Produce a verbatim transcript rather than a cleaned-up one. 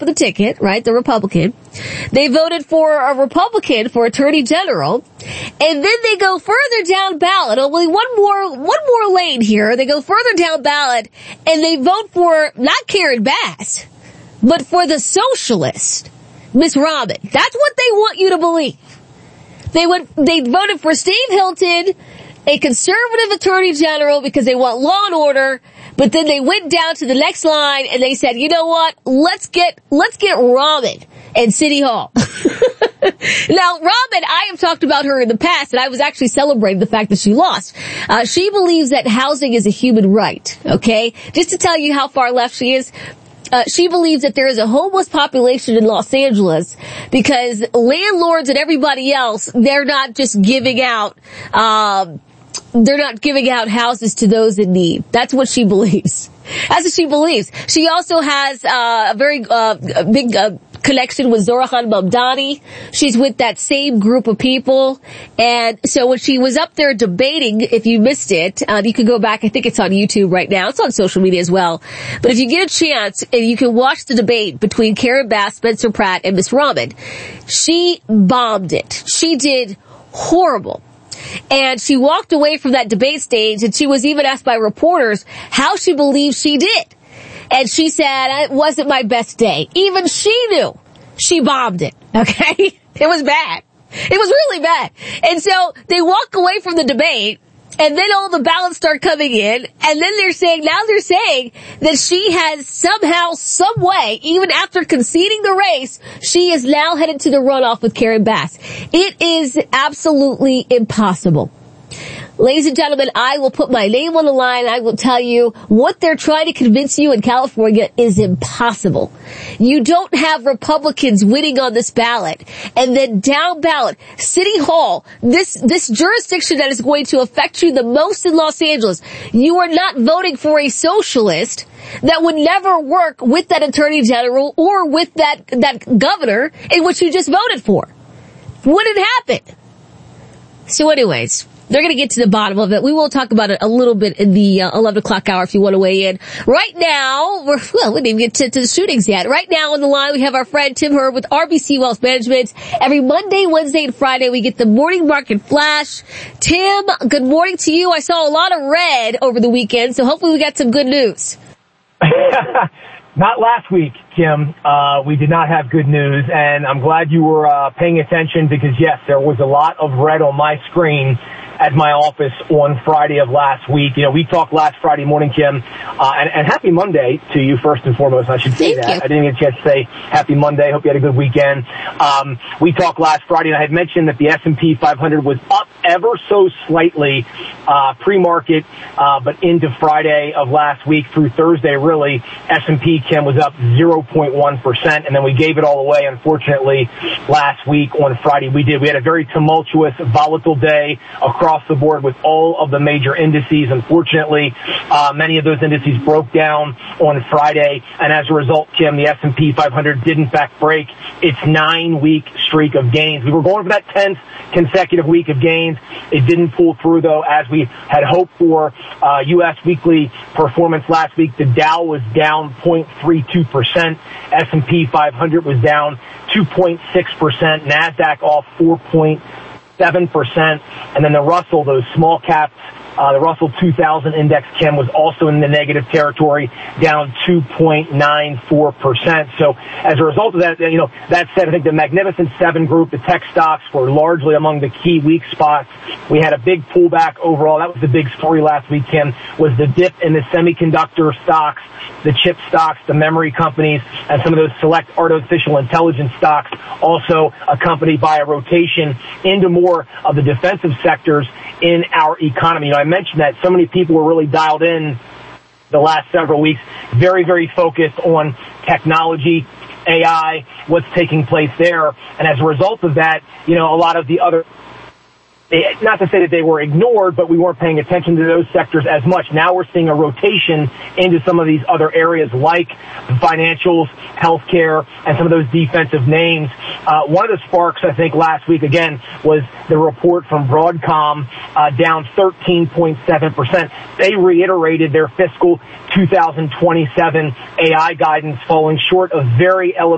for the ticket, right, the Republican. They voted for a Republican for Attorney General. And then they go further down ballot. Only one more, one more lane here. They go further down ballot and they vote for not Karen Bass, but for the socialist, Miss Rahman. That's what they want you to believe. They went, they voted for Steve Hilton, a conservative attorney general, because they want law and order. But then they went down to the next line and they said, you know what? Let's get, let's get Rahman at City Hall. Now, Rahman, I have talked about her in the past, and I was actually celebrating the fact that she lost. Uh, she believes that housing is a human right, okay? Just to tell you how far left she is, uh, she believes that there is a homeless population in Los Angeles because landlords and everybody else, they're not just giving out, um, they're not giving out houses to those in need. That's what she believes. That's what she believes. She also has uh, a very uh, a big uh, connection with Zorahan Mamdani. She's with that same group of people. And so when she was up there debating, if you missed it, uh, you can go back. I think it's on YouTube right now. It's on social media as well. But if you get a chance, and you can watch the debate between Karen Bass, Spencer Pratt, and Miss Rahman, she bombed it. She did horrible. And she walked away from that debate stage, and she was even asked by reporters how she believes she did. And she said, it wasn't my best day. Even she knew she bombed it, okay? It was bad. It was really bad. And so they walk away from the debate, and then all the ballots start coming in, and then they're saying, now they're saying that she has somehow, some way, even after conceding the race, she is now headed to the runoff with Karen Bass. It is absolutely impossible. Ladies and gentlemen, I will put my name on the line. I will tell you what they're trying to convince you in California is impossible. You don't have Republicans winning on this ballot. And then down ballot, City Hall, this, this jurisdiction that is going to affect you the most in Los Angeles, you are not voting for a socialist that would never work with that attorney general or with that, that governor in which you just voted for. Wouldn't happen. So anyways, they're going to get to the bottom of it. We will talk about it a little bit in the uh, eleven o'clock hour if you want to weigh in. Right now, we're, well, we didn't even get to, to the shootings yet. Right now on the line, we have our friend Tim Herb with R B C Wealth Management. Every Monday, Wednesday, and Friday, we get the morning market flash. Tim, good morning to you. I saw a lot of red over the weekend, so hopefully we got some good news. Not last week, Kim. Uh, we did not have good news, and I'm glad you were uh, paying attention because, yes, there was a lot of red on my screen at my office on Friday of last week. You know, we talked last Friday morning, Kim, uh, and, and happy Monday to you first and foremost. I should say Thank that. you. I didn't get a chance to say happy Monday. Hope you had a good weekend. Um, we talked last Friday, and I had mentioned that the S and P five hundred was up ever so slightly uh, pre-market, uh, but into Friday of last week through Thursday, really, S and P, Kim, was up zero point one percent, and then we gave it all away, unfortunately, last week on Friday. We did. We had a very tumultuous, volatile day across the board with all of the major indices. Unfortunately, uh, many of those indices broke down on Friday, and as a result, Kim, the S and P five hundred did in fact break its nine-week streak of gains. We were going for that tenth consecutive week of gains. It didn't pull through, though, as we had hoped for. Uh, U S weekly performance last week, the Dow was down zero point three two percent. S and P five hundred was down two point six percent. NASDAQ off four point seven percent. And then the Russell, those small caps, Uh, the Russell two thousand index, Kim, was also in the negative territory, down two point nine four percent. So as a result of that, you know, that said, I think the Magnificent Seven group, the tech stocks, were largely among the key weak spots. We had a big pullback overall. That was the big story last week, Kim, was the dip in the semiconductor stocks, the chip stocks, the memory companies, and some of those select artificial intelligence stocks, also accompanied by a rotation into more of the defensive sectors in our economy. You know, I mentioned that so many people were really dialed in the last several weeks, very, very focused on technology, A I, what's taking place there. And as a result of that, you know, a lot of the other, not to say that they were ignored, but we weren't paying attention to those sectors as much. Now we're seeing a rotation into some of these other areas like financials, healthcare, and some of those defensive names. Uh, one of the sparks, I think, last week, again, was the report from Broadcom, uh, down thirteen point seven percent. They reiterated their fiscal two thousand twenty-seven A I guidance, falling short of very elevated